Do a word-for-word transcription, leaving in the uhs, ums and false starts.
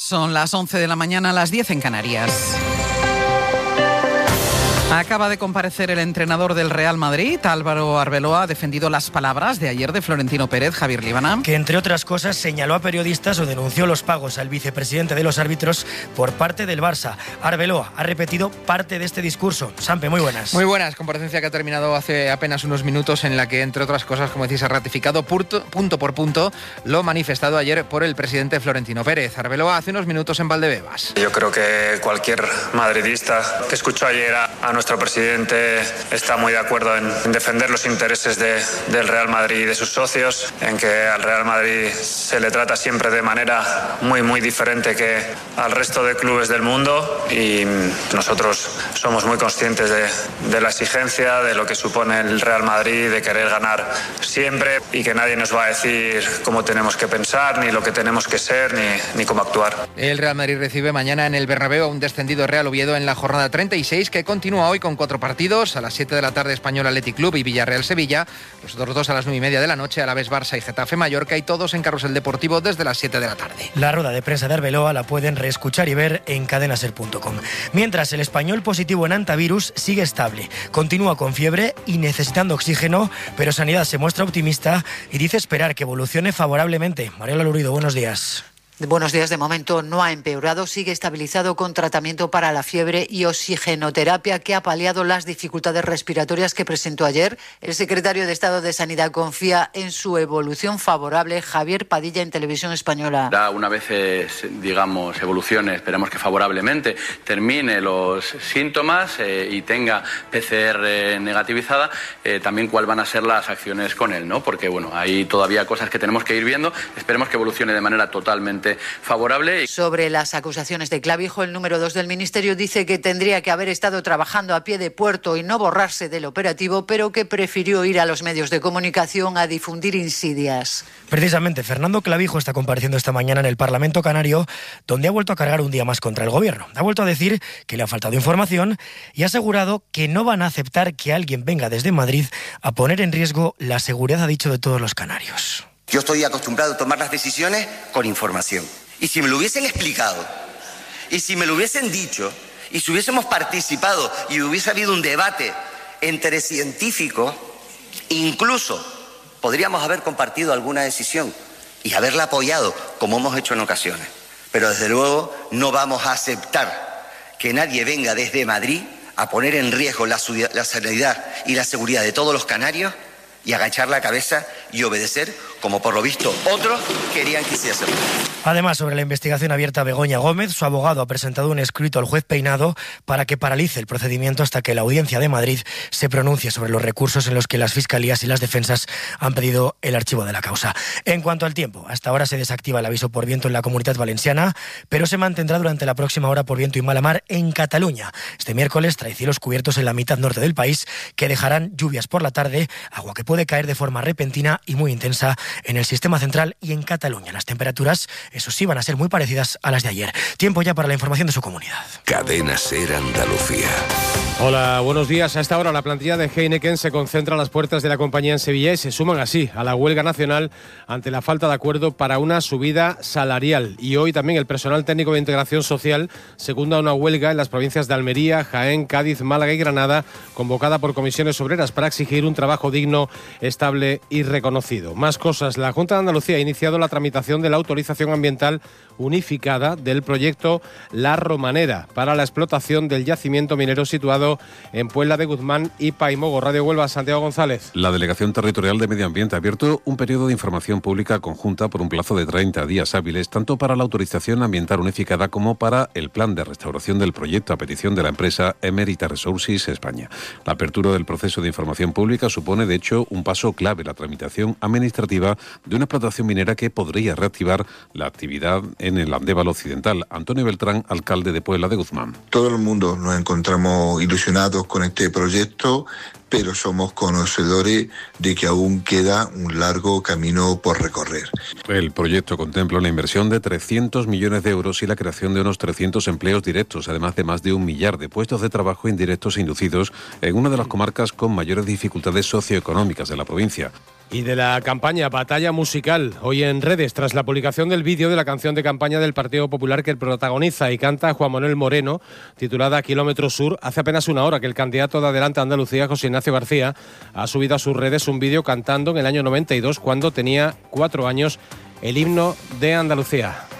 Son las once de la mañana, las diez en Canarias. Acaba de comparecer el entrenador del Real Madrid, Álvaro Arbeloa, ha defendido las palabras de ayer de Florentino Pérez. Javier Líbana. Que entre otras cosas señaló a periodistas o denunció los pagos al vicepresidente de los árbitros por parte del Barça. Arbeloa ha repetido parte de este discurso. Sampe, muy buenas. Muy buenas, comparecencia que ha terminado hace apenas unos minutos en la que, entre otras cosas, como decís, ha ratificado punto, punto por punto lo manifestado ayer por el presidente Florentino Pérez. Arbeloa hace unos minutos en Valdebebas. Yo creo que cualquier madridista que escuchó ayer a, a nuestro presidente está muy de acuerdo en, en defender los intereses de, del Real Madrid y de sus socios, en que al Real Madrid se le trata siempre de manera muy muy diferente que al resto de clubes del mundo, y nosotros somos muy conscientes de, de la exigencia, de lo que supone el Real Madrid, de querer ganar siempre, y que nadie nos va a decir cómo tenemos que pensar, ni lo que tenemos que ser, ni, ni cómo actuar. El Real Madrid recibe mañana en el Bernabéu a un descendido Real Oviedo en la jornada treinta y seis, que continúa hoy con cuatro partidos. A las siete de la tarde Español Athletic Club y Villarreal Sevilla. Los otros dos a las nueve y media de la noche, a la vez Barça y Getafe Mallorca, y todos en Carrusel Deportivo desde las siete de la tarde. La rueda de prensa de Arbeloa la pueden reescuchar y ver en cadena ser punto com. Mientras, el español positivo en antivirus sigue estable. Continúa con fiebre y necesitando oxígeno, pero Sanidad se muestra optimista y dice esperar que evolucione favorablemente. Mariela Lurido, buenos días. Buenos días. De momento no ha empeorado, sigue estabilizado con tratamiento para la fiebre y oxigenoterapia, que ha paliado las dificultades respiratorias que presentó ayer. El secretario de Estado de Sanidad confía en su evolución favorable. Javier Padilla, en Televisión Española. Una vez, digamos, evolucione, esperemos que favorablemente, termine los síntomas eh, y tenga P C R negativizada, eh, también cuáles van a ser las acciones con él, ¿no? Porque, bueno, hay todavía cosas que tenemos que ir viendo. Esperemos que evolucione de manera totalmente favorable. Sobre las acusaciones de Clavijo, el número dos del Ministerio dice que tendría que haber estado trabajando a pie de puerto y no borrarse del operativo, pero que prefirió ir a los medios de comunicación a difundir insidias. Precisamente, Fernando Clavijo está compareciendo esta mañana en el Parlamento Canario, donde ha vuelto a cargar un día más contra el Gobierno. Ha vuelto a decir que le ha faltado información y ha asegurado que no van a aceptar que alguien venga desde Madrid a poner en riesgo la seguridad, ha dicho, de todos los canarios. Yo estoy acostumbrado a tomar las decisiones con información. Y si me lo hubiesen explicado, y si me lo hubiesen dicho, y si hubiésemos participado y hubiese habido un debate entre científicos, incluso podríamos haber compartido alguna decisión y haberla apoyado, como hemos hecho en ocasiones. Pero desde luego no vamos a aceptar que nadie venga desde Madrid a poner en riesgo la, la sanidad y la seguridad de todos los canarios y agachar la cabeza y obedecer, como por lo visto otros querían que hiciesen. Además, sobre la investigación abierta a Begoña Gómez, su abogado ha presentado un escrito al juez Peinado para que paralice el procedimiento hasta que la Audiencia de Madrid se pronuncie sobre los recursos en los que las fiscalías y las defensas han pedido el archivo de la causa. En cuanto al tiempo, hasta ahora se desactiva el aviso por viento en la Comunidad Valenciana, pero se mantendrá durante la próxima hora por viento y mala mar en Cataluña. Este miércoles trae cielos cubiertos en la mitad norte del país, que dejarán lluvias por la tarde, agua que puede caer de forma repentina y muy intensa en el sistema central y en Cataluña. Las temperaturas, eso sí, van a ser muy parecidas a las de ayer. Tiempo ya para la información de su comunidad. Cadena Ser Andalucía. Hola, buenos días. A esta hora la plantilla de Heineken se concentra a las puertas de la compañía en Sevilla y se suman así a la huelga nacional ante la falta de acuerdo para una subida salarial. Y hoy también el personal técnico de integración social secunda una huelga en las provincias de Almería, Jaén, Cádiz, Málaga y Granada, convocada por comisiones obreras para exigir un trabajo digno, estable y reconocido. Más cosas. La Junta de Andalucía ha iniciado la tramitación de la autorización ambiental unificada del proyecto La Romanera para la explotación del yacimiento minero situado en Puebla de Guzmán y Paimogo. Radio Huelva, Santiago González. La Delegación Territorial de Medio Ambiente ha abierto un periodo de información pública conjunta por un plazo de treinta días hábiles, tanto para la autorización ambiental unificada como para el plan de restauración del proyecto a petición de la empresa Emerita Resources España. La apertura del proceso de información pública supone, de hecho, un paso clave en la tramitación administrativa de una explotación minera que podría reactivar la actividad en el Andévalo Occidental. Antonio Beltrán, alcalde de Puebla de Guzmán. Todo el mundo nos encontramos ilusionados con este proyecto, pero somos conocedores de que aún queda un largo camino por recorrer. El proyecto contempla una inversión de trescientos millones de euros y la creación de unos trescientos empleos directos, además de más de un millar de puestos de trabajo indirectos e inducidos en una de las comarcas con mayores dificultades socioeconómicas de la provincia. Y de la campaña Batalla Musical, hoy en redes, tras la publicación del vídeo de la canción de campaña del Partido Popular que protagoniza y canta Juan Manuel Moreno, titulada Kilómetro Sur, hace apenas una hora que el candidato de Adelante Andalucía, José Ignacio García, ha subido a sus redes un vídeo cantando en el año noventa y dos, cuando tenía cuatro años, el himno de Andalucía.